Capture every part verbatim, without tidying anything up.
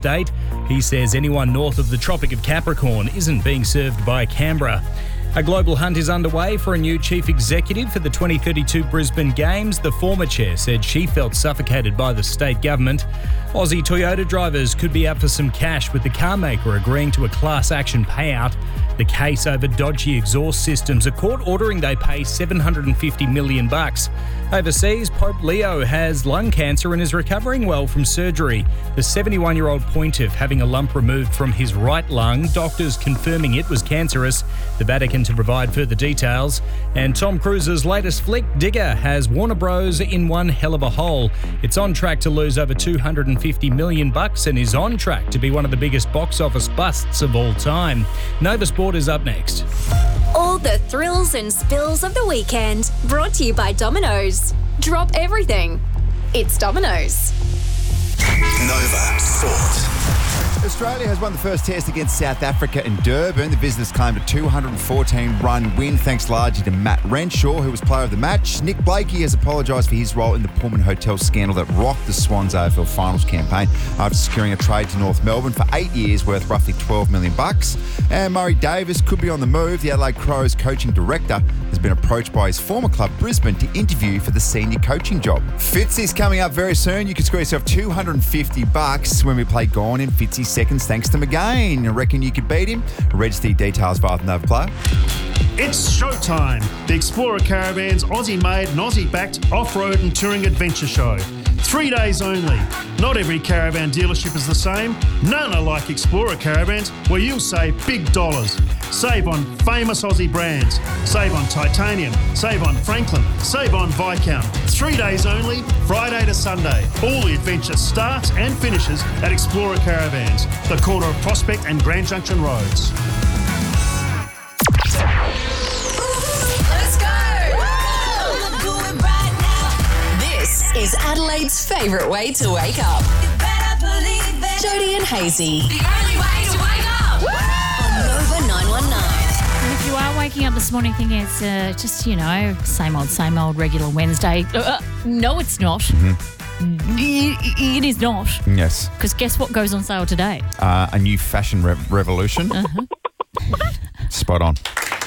state. He says anyone north of the Tropic of Capricorn isn't being served by Canberra. A global hunt is underway for a new chief executive for the twenty thirty-two Brisbane Games. The former chair said she felt suffocated by the state government. Aussie Toyota drivers could be up for some cash with the car maker agreeing to a class action payout. The case over dodgy exhaust systems, a court ordering they pay seven hundred fifty million bucks. Overseas, Pope Leo has lung cancer and is recovering well from surgery. The seventy-one-year-old pontiff having a lump removed from his right lung, doctors confirming it was cancerous. The Vatican to provide further details. And Tom Cruise's latest flick, Digger, has Warner Bros in one hell of a hole. It's on track to lose over two hundred fifty million bucks and is on track to be one of the biggest box office busts of all time. Nova Sport is up next. All the thrills and spills of the weekend, brought to you by Domino's. Drop everything. It's Domino's. Nova Sport. Australia has won the first test against South Africa in Durban. The visitors claimed a two hundred fourteen run win thanks largely to Matt Renshaw, who was player of the match. Nick Blakey has apologised for his role in the Pullman Hotel scandal that rocked the Swans A F L Finals campaign after securing a trade to North Melbourne for eight years worth roughly twelve million bucks. And Murray Davis could be on the move. The Adelaide Crows coaching director has been approached by his former club Brisbane to interview for the senior coaching job. Fitzy's coming up very soon. You can score yourself two hundred fifty bucks when we play Gone in Fitzy seconds thanks to McGain. I reckon you could beat him? Register your details via the Nova Player. It's showtime. The Explorer Caravan's Aussie-made and Aussie-backed off-road and touring adventure show. Three days only. Not every caravan dealership is the same. None are like Explorer Caravans, where you'll save big dollars. Save on famous Aussie brands. Save on Titanium. Save on Franklin. Save on Viscount. Three days only, Friday to Sunday. All the adventure starts and finishes at Explorer Caravans, the corner of Prospect and Grand Junction Roads. Let's go! This is Adelaide's favourite way to wake up. Jody and Hazy. The only way to wake up! On Nova nine one nine. If you are waking up this morning thinking it's uh, just, you know, same old, same old regular Wednesday, uh, no, it's not. Mm-hmm. It, it is not. Yes. Because guess what goes on sale today? Uh, a new fashion re- revolution. Uh-huh. Spot on.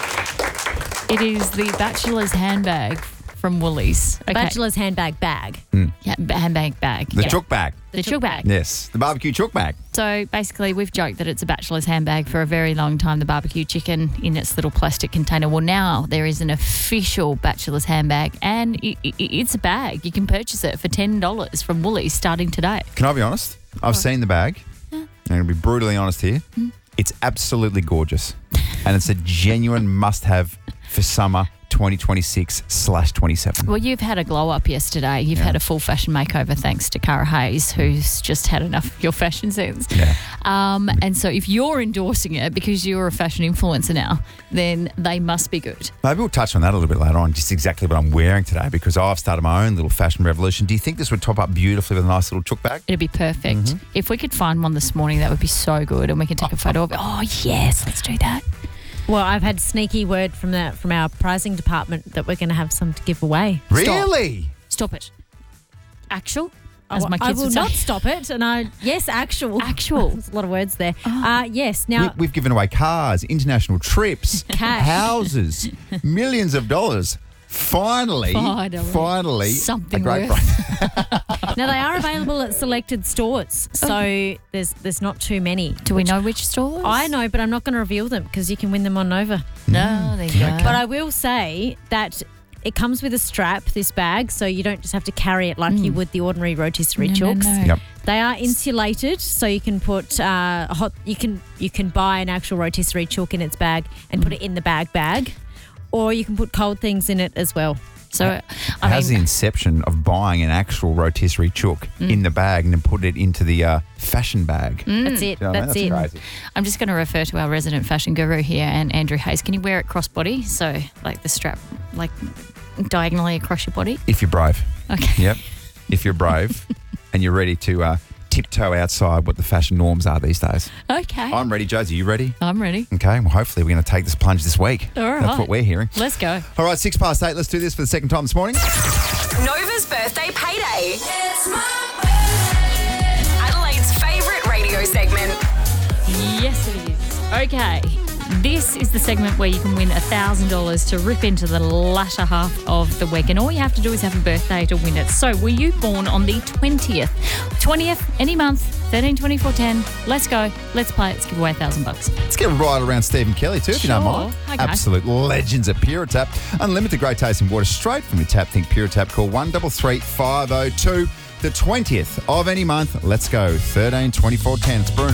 It is the Bachelor's handbag from Woolies. Okay. Bachelor's handbag bag. Yeah, b- handbag bag. The yeah. chook bag. The chook bag. Yes, the barbecue chook bag. So basically, we've joked that it's a Bachelor's handbag for a very long time, the barbecue chicken in its little plastic container. Well, now there is an official Bachelor's handbag, and it, it, it's a bag. You can purchase it for ten dollars from Woolies starting today. Can I be honest? I've seen the bag, and I'll be brutally honest here. Mm. It's absolutely gorgeous, and it's a genuine must-have for summer twenty twenty-six slash twenty-seven. Well, you've had a glow up yesterday. You've Yeah. had a full fashion makeover thanks to Cara Hayes, who's just had enough of your fashion sense. Yeah. Um, and so if you're endorsing it because you're a fashion influencer now, then they must be good. Maybe we'll touch on that a little bit later on, just exactly what I'm wearing today, because I've started my own little fashion revolution. Do you think this would top up beautifully with a nice little chook bag? It'd be perfect. Mm-hmm. If we could find one this morning, that would be so good, and we can take a photo of it. Oh, yes, let's do that. Well, I've had sneaky word from the from our pricing department that we're going to have some to give away. Really? Stop it. Actual? As I, my I kids will would say. not stop it. And I, yes, actual. Actual. There's a lot of words there. Oh. Uh, yes. Now, We, we've given away cars, international trips, Cash. houses, millions of dollars. Finally, Finally. finally, Something a great worth. price. now they are available at selected stores, so there's there's not too many. Do we know which stores? I know, but I'm not going to reveal them because you can win them on Nova. No, there you go. But I will say that it comes with a strap, this bag, so you don't just have to carry it like you would the ordinary rotisserie No, no, chooks. no. Yep. They are insulated, so you can put uh, a hot. You can you can buy an actual rotisserie chook in its bag and put it in the bag bag, or you can put cold things in it as well. So, I How's the mean, inception of buying an actual rotisserie chook in the bag and then put it into the uh, fashion bag? That's it. You know what I That's mean? it. That's crazy. I'm just going to refer to our resident fashion guru here, and Andrew Hayes. Can you wear it crossbody? So, like the strap, like diagonally across your body? If you're brave. Okay. Yep. If you're brave and you're ready to uh, tiptoe outside what the fashion norms are these days. Okay. I'm ready, Josie. You ready? I'm ready. Okay. Well, hopefully we're going to take this plunge this week. All right. That's what we're hearing. Let's go. All right, six past eight. Let's do this for the second time this morning. Nova's birthday payday. It's my birthday. Adelaide's favourite radio Yes, it is. Okay. This is the segment where you can win one thousand dollars to rip into the latter half of the week. And all you have to do is have a birthday to win it. So, were you born on the twentieth? twentieth, any month, thirteen, twenty-four, ten. Let's go. Let's play. Let's give away one thousand bucks. Let's get right around Stephen Kelly too, if you don't Sure. mind. Hi, guys. Absolute legends at Pure Tap. Unlimited great tasting water straight from your tap. Think Pure Tap. Call one three three, five oh two. The twentieth of any month. Let's go. thirteen, twenty-four, ten. It's Bruno.